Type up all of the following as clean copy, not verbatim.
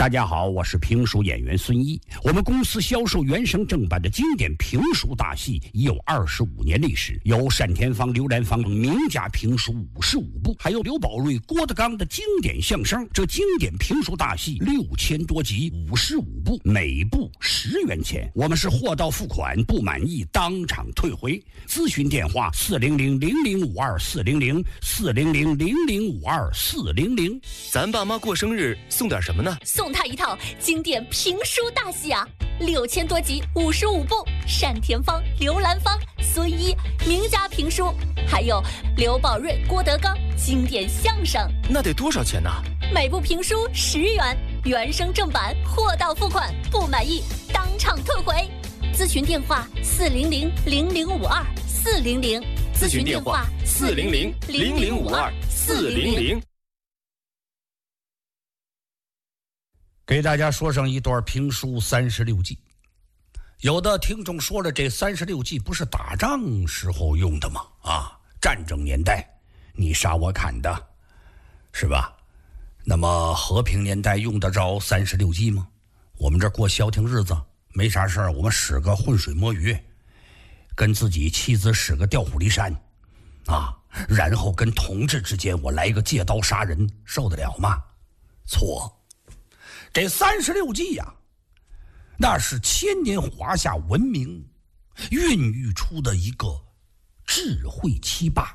大家好，我是评书演员孙一。我们公司销售原声正版的经典评书大戏已有25年历史，有单田芳、刘兰芳名家评书55部，还有刘宝瑞、郭德纲的经典相声。这经典评书大戏6000多集，55部，每部10元钱。我们是货到付款，不满意当场退回。咨询电话400-0052-400，400-0052-400。 咱爸妈过生日送点什么呢？ 送他一套经典评书大戏啊，6000多集，55部，单田芳、刘兰芳、孙一名家评书，还有刘宝瑞、郭德纲经典相声。 那得多少钱呢？ 每部评书10元，原声正版，货到付款，不满意当场退回。咨询电话400-0052-400， 咨询电话400-0052-400。 给大家说上一段评书36计。有的听众说了，这36计不是打仗时候用的吗？战争年代你杀我砍的，是吧？那么和平年代用得着36计吗？我们这过消停日子没啥事儿，我们使个浑水摸鱼，跟自己妻子使个调虎离山然后跟同志之间我来一个借刀杀人，受得了吗？错。这36计那是千年华夏文明孕育出的一个智慧七霸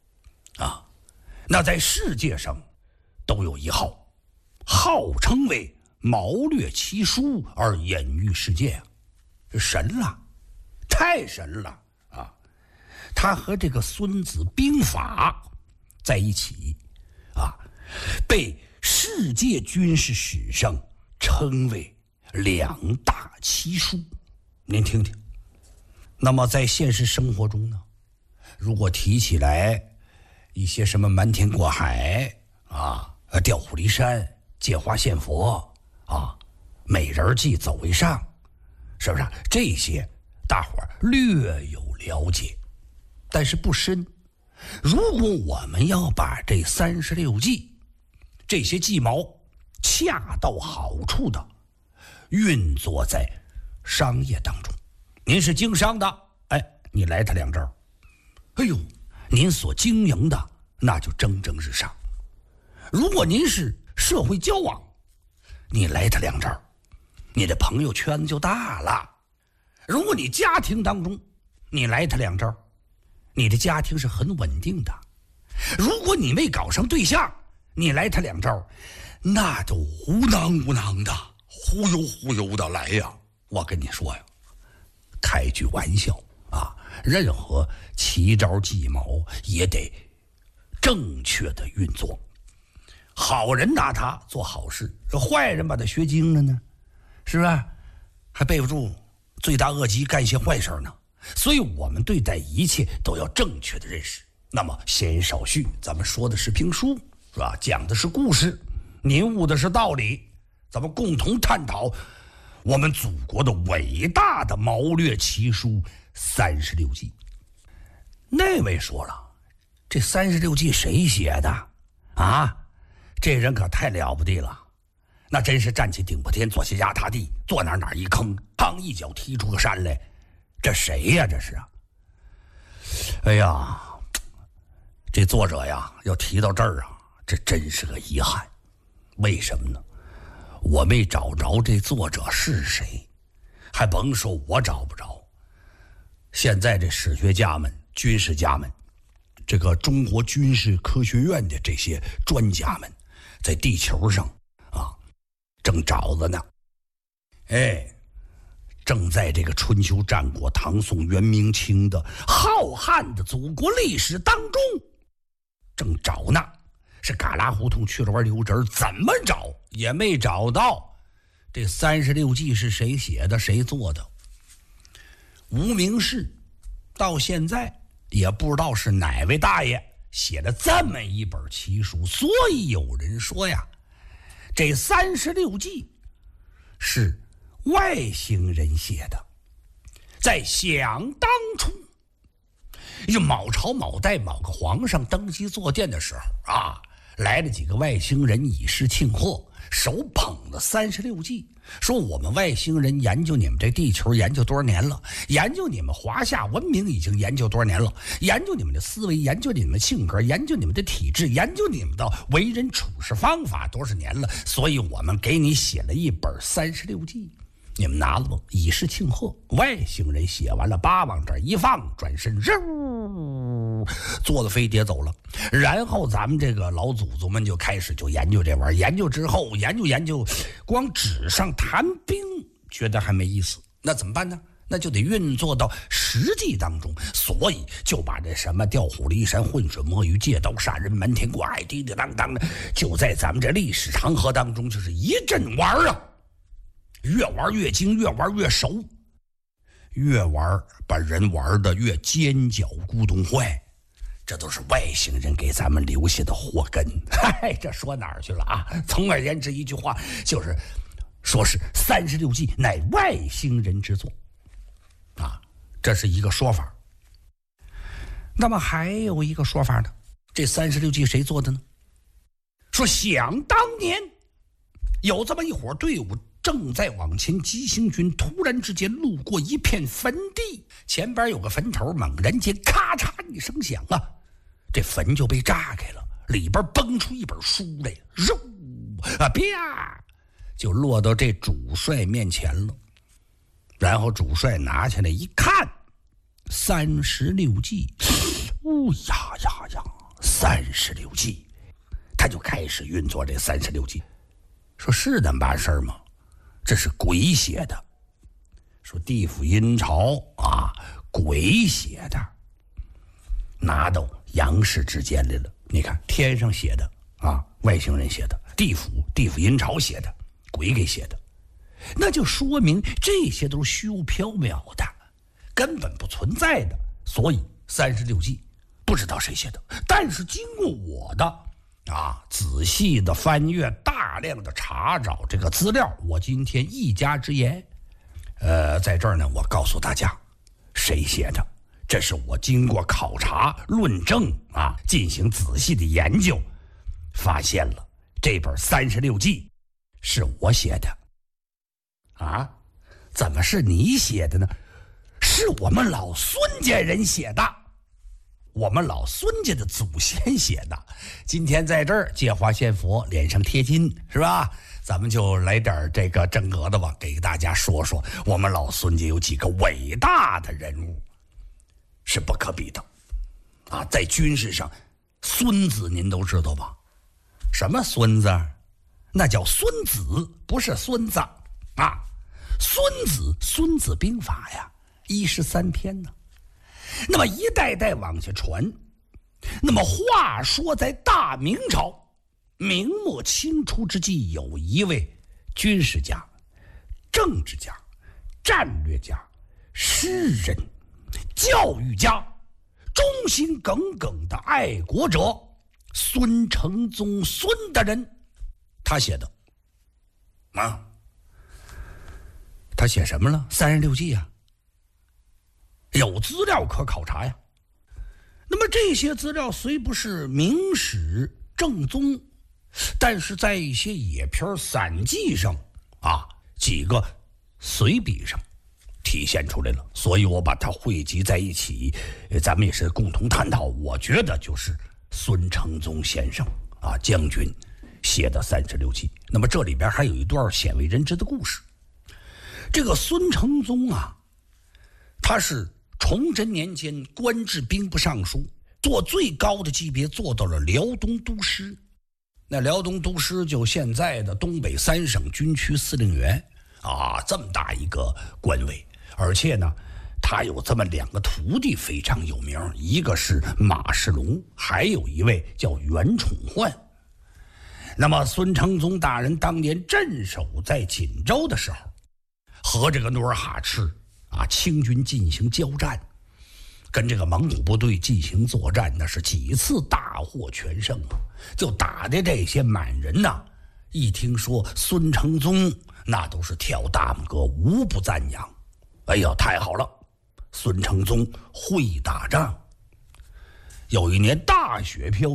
那在世界上都有一号，号称为谋略奇书而演喻世界神了，太神了他和这个孙子兵法在一起被世界军事史上称为2大奇书，您听听。那么在现实生活中呢，如果提起来一些什么瞒天过海调虎离山、借花献佛美人计、走为上，是不是这些大伙儿略有了解，但是不深。如果我们要把这36计这些计谋恰到好处的运作在商业当中，您是经商的，你来他2招，您所经营的那就蒸蒸日上。如果您是社会交往，你来他2招，你的朋友圈子就大了。如果你家庭当中，你来他2招，你的家庭是很稳定的。如果你没搞上对象，你来他2招，那就无囊的，忽悠的来呀！我跟你说呀，开句玩笑任何奇招计谋也得正确的运作。好人拿它做好事，坏人把它学精了呢，是吧？还背不住罪大恶极干些坏事呢。所以我们对待一切都要正确的认识。那么闲言少叙，咱们说的是评书，是吧？讲的是故事，您悟的是道理，咱们共同探讨我们祖国的伟大的谋略奇书36计。那位说了，这36计谁写的这人可太了不得了，那真是站起顶破天，坐下压塌地，坐哪一坑，嘡一脚踢出个山来。这谁呀？这是这作者要提到这儿这真是个遗憾。为什么呢？我没找着这作者是谁，还甭说我找不着。现在这史学家们、军事家们，这个中国军事科学院的这些专家们，在地球上正找着呢。正在这个春秋战国唐宋元明清的浩瀚的祖国历史当中正找呢，是旮旯胡同去了玩溜针，怎么找也没找到这36计是谁写的谁做的。无名氏到现在也不知道是哪位大爷写了这么一本奇书，所以有人说这36计是外星人写的。在想当初，某朝某代某个皇上登基坐殿的时候来了几个外星人以示庆贺， 手捧了36计，说我们外星人研究你们这地球研究多少年了，研究你们华夏文明已经研究多少年了，研究你们的思维，研究你们的性格，研究你们的体质，研究你们的为人处事方法多少年了，所以我们给你写了一本36计，你们拿了吧，以示庆贺。外星人写完了，叭往这一放，转身坐了飞碟走了。然后咱们这个老祖宗们就开始研究这玩意儿，研究之后研究，光纸上谈兵觉得还没意思，那怎么办呢？那就得运作到实际当中，所以就把这什么调虎离山、浑水摸鱼、借刀杀人、瞒天过海、滴滴当当的，就在咱们这历史长河当中，就是一阵玩啊，越玩越精，越玩越熟，越玩把人玩的越尖角咕咚坏。这都是外星人给咱们留下的祸根。嗨，这说哪儿去了啊？总而言之一句话，就是说是36计乃外星人之作啊，这是一个说法。那么还有一个说法呢，这36计谁做的呢？说想当年有这么一伙队伍正在往前急行军，突然之间路过一片坟地，前边有个坟头，猛然间咔嚓一声响啊，这坟就被炸开了，里边蹦出一本书来，肉啊啪就落到这主帅面前了。然后主帅拿起来一看，36计，36计，他就开始运作这36计。说是那么把事儿吗？这是鬼写的。说地府阴曹啊，鬼写的，拿到阳世之间来了。你看天上写的啊，外星人写的；地府阴曹写的，鬼给写的，那就说明这些都是虚无缥缈的，根本不存在的。所以36计不知道谁写的，但是经过我的仔细的翻阅，大量的查找这个资料，我今天一家之言，在这儿呢，我告诉大家谁写的，这是我经过考察论证进行仔细的研究，发现了这本36计是我写的。怎么是你写的呢？是我们老孙家人写的，我们老孙家的祖先写的。今天在这儿借花献佛，脸上贴金，是吧？咱们就来点这个正格的吧，给大家说说我们老孙家有几个伟大的人物，是不可比的在军事上，孙子您都知道吧？什么孙子？那叫孙子，不是孙子孙子兵法呀，13篇呢。那么一代代往下传，那么话说在大明朝明末清初之际，有一位军事家、政治家、战略家、诗人、教育家、忠心耿耿的爱国者孙承宗孙大人，他写的他写什么了？36计有资料可考察呀。那么这些资料虽不是明史正宗，但是在一些野篇散记上几个随笔上体现出来了，所以我把它汇集在一起，咱们也是共同探讨。我觉得就是孙承宗先生将军写的36计。那么这里边还有一段鲜为人知的故事。这个孙承宗他是崇祯年间官至兵部尚书，做最高的级别做到了辽东都师。那辽东都师就现在的东北3省军区司令员这么大一个官位。而且呢，他有这么2个徒弟非常有名，一个是马世龙，还有一位叫袁崇焕。那么孙承宗大人当年镇守在锦州的时候，和这个努尔哈赤清军进行交战，跟这个蒙古部队进行作战，那是几次大获全胜就打的这些满人一听说孙承宗，那都是跳大拇哥，无不赞扬。哎呀，太好了，孙承宗会打仗。有一年大雪飘